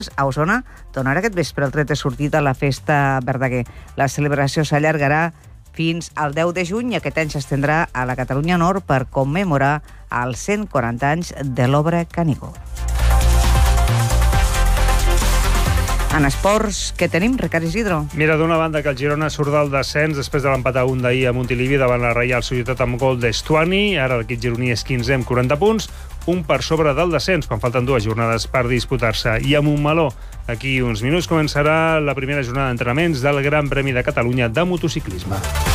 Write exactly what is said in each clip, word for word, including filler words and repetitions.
A Osona donarà aquest vespre el tret de sortida a la Festa Verdaguer. La celebració s'allargarà fins al deu de juny i aquest any s'estendrà a la Catalunya Nord per commemorar els cent quaranta anys de l'obra Canigó. En esports, què tenim, Ricard Isidro? Mira, d'una banda que el Girona surt del descens després de l'empat a un d'ahir a Montilivi davant la Reial Societat amb gol d'Estuani. Ara l'equip gironí és quinzè amb quaranta punts, un per sobre del descens, quan falten dues jornades per disputar-se. I a Montmeló, aquí uns minuts, començarà la primera jornada d'entrenaments del Gran Premi de Catalunya de motociclisme.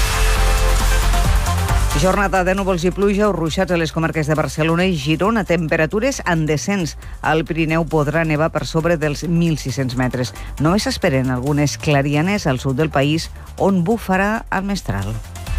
Jornada de núvols i pluja o ruixats a les comarques de Barcelona i Girona. Temperatures en descens. Al Pirineu podrà nevar per sobre dels mil sis-cents metres. Només s'esperen algunes clarianes al sud del país, on bufarà el mestral.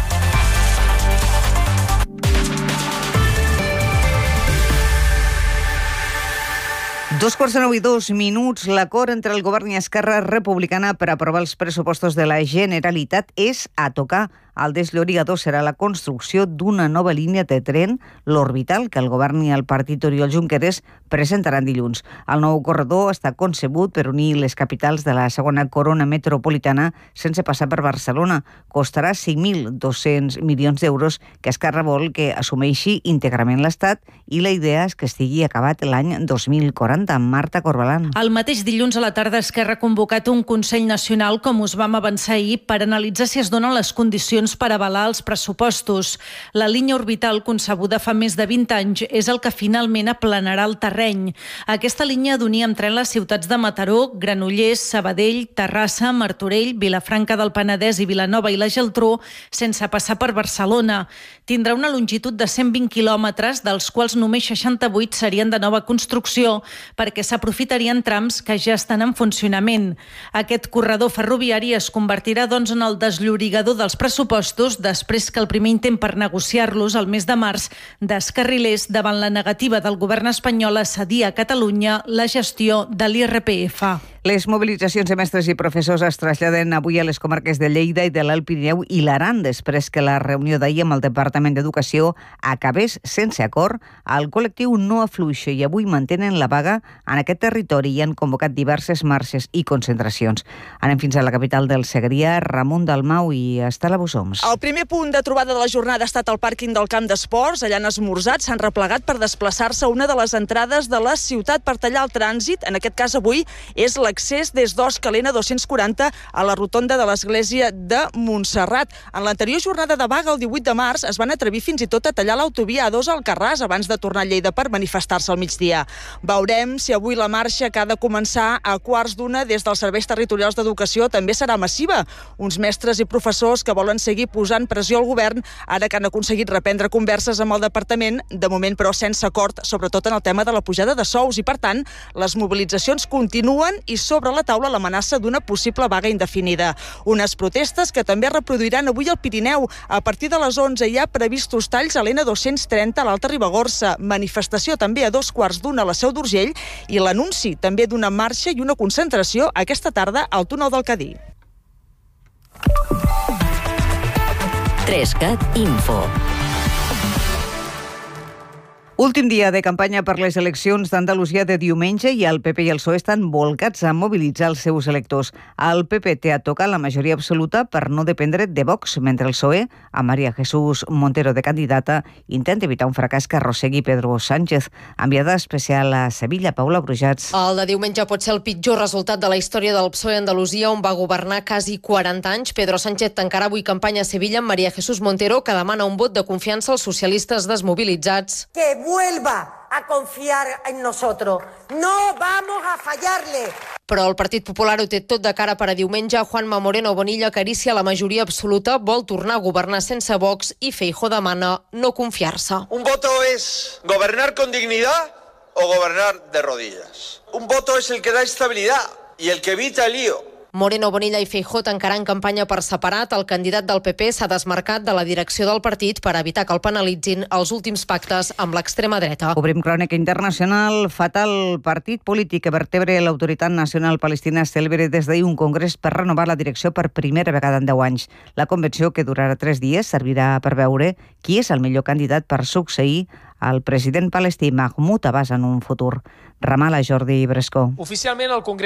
Dos quarts de nou i dos minuts. L'acord entre el govern i Esquerra Republicana per aprovar els pressupostos de la Generalitat és a tocar. El desllorigador serà la construcció d'una nova línia de tren, l'Orbital, que el govern i el partit Oriol Junqueras presentaran dilluns. El nou corredor està concebut per unir les capitals de la segona corona metropolitana sense passar per Barcelona. Costarà cinc mil dos-cents milions d'euros que Esquerra vol que assumeixi íntegrament l'Estat i la idea és que estigui acabat l'any dos mil quaranta. Marta Corbalan. El mateix dilluns a la tarda Esquerra ha convocat un Consell Nacional, com us vam avançar ahir, per analitzar si es donen les condicions per avalar els pressupostos. La línia orbital, concebuda fa més de vint anys, és el que finalment aplanarà el terreny. Aquesta línia d'unir amb tren les ciutats de Mataró, Granollers, Sabadell, Terrassa, Martorell, Vilafranca del Penedès i Vilanova i la Geltrú, sense passar per Barcelona. Tindrà una longitud de cent vint quilòmetres, dels quals només seixanta-vuit serien de nova construcció, perquè s'aprofitarien trams que ja estan en funcionament. Aquest corredor ferroviari es convertirà, doncs, en el desllorigador dels pressupostos després que el primer intent per negociar-los el mes de març descarrilés davant la negativa del govern espanyol a cedir a Catalunya la gestió de l'I R P F. Les mobilitzacions de mestres i professors es traslladen avui a les comarques de Lleida i de l'Alt Pirineu i l'Aran, després que la reunió d'ahir amb el Departament d'Educació acabés sense acord. El col·lectiu no afluixa i avui mantenen la vaga en aquest territori i han convocat diverses marxes i concentracions. Anem fins a la capital del Segrià, Ramon Dalmau i Estela Bussoms. El primer punt de trobada de la jornada ha estat al pàrquing del Camp d'Esports. Allà han esmorzat, s'han replegat per desplaçar-se a una de les entrades de la ciutat per tallar el trànsit. En aquest cas avui és l'accés des d'Osca Lena dos-cents quaranta a la rotonda de l'església de Montserrat. En l'anterior jornada de vaga, el divuit de març, es van atrevir fins i tot a tallar l'autovia A dos al Carràs abans de tornar a Lleida per manifestar-se al migdia. Veurem si avui la marxa, que ha de començar a quarts d'una des dels serveis territorials d'educació, també serà massiva. Uns mestres i professors que volen seguir posant pressió al govern ara que han aconseguit reprendre converses amb el departament, de moment però sense acord, sobretot en el tema de la pujada de sous i, per tant, les mobilitzacions continuen i sobre la taula l'amenaça d'una possible vaga indefinida. Unes protestes que també reproduiran avui al Pirineu. A partir de les onze hi ha previstos talls a l'N dos-cents trenta a l'Alta Ribagorça, manifestació també a dos quarts d'una a la Seu d'Urgell i l'anunci també d'una marxa i una concentració aquesta tarda al túnel del Cadí. Trescat Info. Últim dia de campanya per les eleccions d'Andalusia de diumenge i el P P i el P S O E estan volcats a mobilitzar els seus electors. El P P té a tocar la majoria absoluta per no dependre de Vox, mentre el P S O E, a María Jesús Montero de candidata, intenta evitar un fracàs que arrossegui Pedro Sánchez. Enviada especial a Sevilla, Paula Brujats. El de diumenge pot ser el pitjor resultat de la història del P S O E a Andalusia, on va governar quasi quaranta anys. Pedro Sánchez tancarà avui campanya a Sevilla amb María Jesús Montero, que demana un vot de confiança als socialistes desmobilitzats. Que vuelva a confiar en nosotros. No vamos a fallarle. Però el Partit Popular ho té tot de cara per a diumenge. Juanma Moreno Bonilla acaricia la majoria absoluta, vol tornar a governar sense Vox i Feijóo demana no confiar-se. Un voto es gobernar con dignidad o gobernar de rodillas. Un voto es el que da estabilidad y el que evita el lío. Moreno Bonilla i Feijóo tancaran campanya per separat. El candidat del P P s'ha desmarcat de la direcció del partit per evitar que el penalitzin els últims pactes amb l'extrema dreta. Obrim crònica internacional. Fatal partit polític que vertebre l'Autoritat Nacional Palestina celebra des d'ahir un congrés per renovar la direcció per primera vegada en deu anys. La convenció, que durarà tres dies, servirà per veure qui és el millor candidat per succeir el president palestí Mahmoud Abbas en un futur. Ramallah, Jordi Brescó. Oficialment, el Congrés